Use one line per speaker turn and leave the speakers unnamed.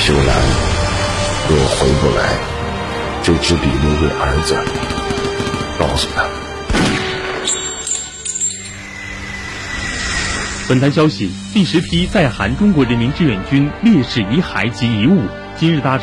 秀兰若回不来，这支笔留给儿子，告诉他。
本台消息，第10批在韩中国人民志愿军烈士遗骸及遗物今日搭